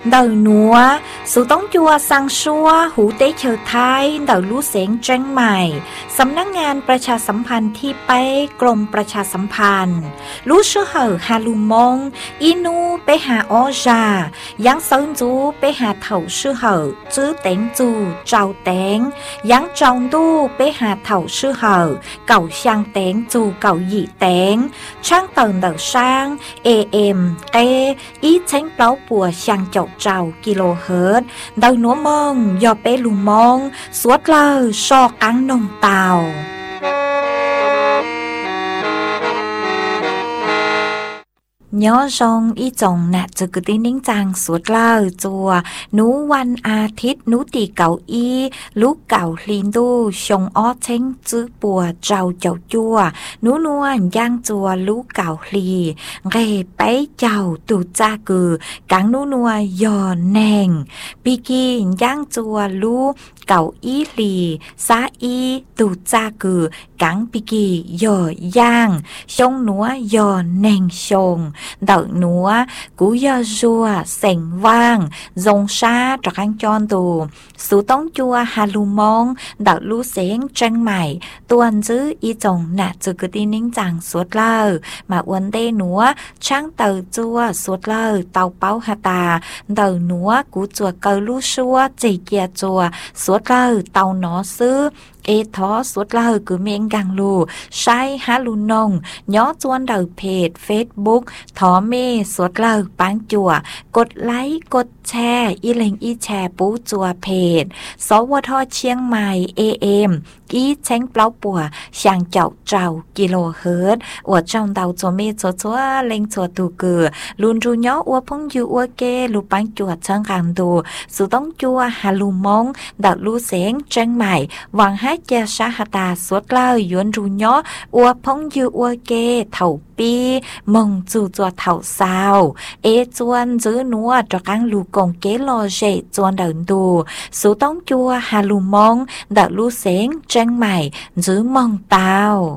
đầu núa số tống chua sang xuaหูเตเชอไทยเดารู้เสียงแจ้งใหม่สำนักงานประชาสัมพันธ์ที่ไปกรมประชาสัมพันธ์รู้ชื่อเหอฮาลูมงอีนูไปหาออจายังเซินจูไปหาเถาชื่อเหอจื้อเต็งจูเจ้าเต็งยังจองดูไปหาเถาชื่อเหอเก่าช่างเต็งจูเก่าหยี่เต็งช่างเตินเดาช่างAMเตอีเช้งเปล่าปัวช่างเจ้าเจ้ากิโลเฮิรตซ์เดาหนัวมองยอเปลูมองสวดเลยชอกังนงเตาย้อซองอีจงน่ะจะกึตินิ่งจังสวดเล่าจัวหนูวันอาทิตย์หนูตีเก่าอีลูกเก่าลินดูชงอ้อเช้งจื้อปัวเจ้าเจ้าจัวหนูนวลย่างจัวลูกเก่าลีเรไปเจ้าตูจ้ากือกังหนูนัวยอนแนงปีกีย่างจัวลูกเก่าอีลีซาอีตูจ้ากือกังปีกีย่างชงหนัวยอนแนงชงเดาหนัวกูยอจัวเส็งว่างจงชาตรังจอนตูสูต้องจัวฮาลูมองเดาลูเสียงจังใหม่ตัวนจื้ออีจงน่ะจืกตีนิ่งจังสวดเล่ามาอวนเตหนัวช่างเตอจัวสวดเล่าเตาเป้าฮาตาเดาหนัวกูจัวเกาลูชัวจีเกียจัวสวดเล่าเตาหนอซื้อท้อสวดเล่าคือเมงกังลูใช้ฮาลูนงย้อจวนเดาเพจเฟซบุ๊กทอเมสวดเล่าปังจัวกดไลค์กดแชร์อีเล็งอีแชร์ปูจัวเพจสวทเชียงใหม่ AM อีเช้งเปล่าปัวช่างเจ้าเจ้ากิโลเฮิรตซ์อวดจองเดาจัวเมจัวเล็งจัวตูเกือลุนรูย้ออวพงยูอวเกลูปังจัวเชิงกันดูสุต้องจัวฮาลูมงเดาลูเสียงเชียงใหม่หวังให้เจชาฮตาสวดเล่ายวนรูย้ออวพงยูอวเกเถ่าปีมงจูจัวเถ่าซาวจวนจื้อนัวตระกังลูกงเกลอเจจวนเดินดูสุต้องจัวฮาลูมงเดาลูเสียงเชียงใหม่จื้อมองเตา